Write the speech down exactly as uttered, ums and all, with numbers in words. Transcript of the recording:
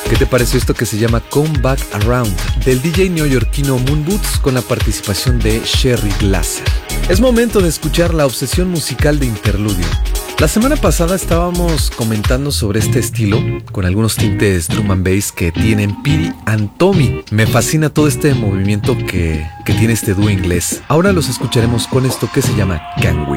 ¿Qué te pareció esto que se llama Come Back Around del D J neoyorquino Moon Boots con la participación de Sherry Glasser? Es momento de escuchar la obsesión musical de Interludio. La semana pasada estábamos comentando sobre este estilo con algunos tintes drum and bass que tienen Piri and Tommy. Me fascina todo este movimiento que, que tiene este dúo inglés. Ahora los escucharemos con esto que se llama Can We.